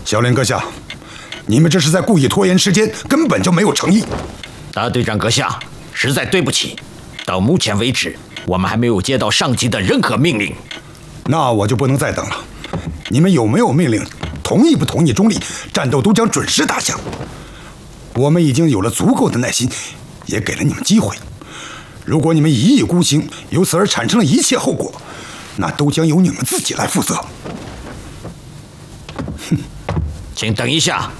小林阁下，你们这是在故意拖延时间，根本就没有诚意。 大队长阁下，实在对不起，到目前为止，我们还没有接到上级的任何命令。 那我就不能再等了。你们有没有命令？同意不同意中立，战斗都将准时打响。我们已经有了足够的耐心，也给了你们机会。如果你们一意孤行，由此而产生了一切后果，那都将由你们自己来负责。 哼，请等一下。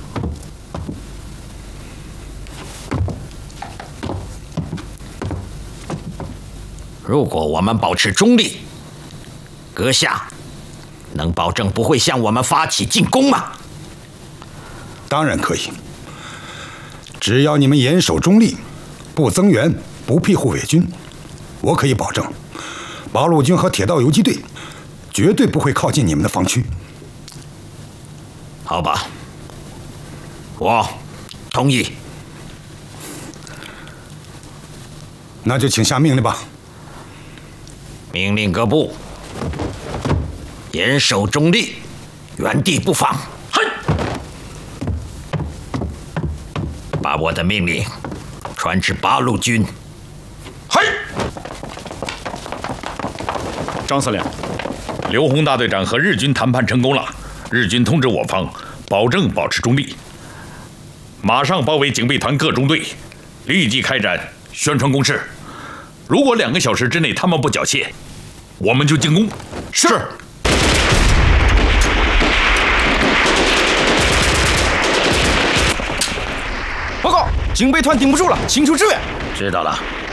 如果我们保持中立，阁下能保证不会向我们发起进攻吗？ 当然可以，只要你们严守中立，不增援，不庇护伪军，我可以保证，八路军和铁道游击队绝对不会靠近你们的防区。 好吧，我同意。 那就请下命令吧。 命令各部严守中立，原地不放。哼！把我的命令传至八路军。 嘿！张司令，刘洪大队长和日军谈判成功了，日军通知我方保证保持中立，马上包围警备团各中队，立即开展宣传攻势。如果2个小时之内他们不缴械，我们就进攻。 是。 报告，警备团顶不住了，请求支援。 知道了。